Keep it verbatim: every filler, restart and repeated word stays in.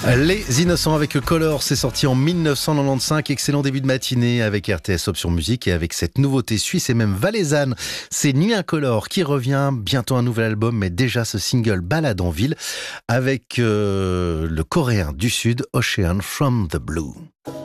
Les Innocents avec Color, c'est sorti en mille neuf cent quatre-vingt-quinze. Excellent début de matinée avec R T S Option Musique et avec cette nouveauté suisse et même valaisanne. C'est Nuit Incolore qui revient. Bientôt un nouvel album, mais déjà ce single Balade en ville avec euh, le coréen du Sud, Ocean from the Blue.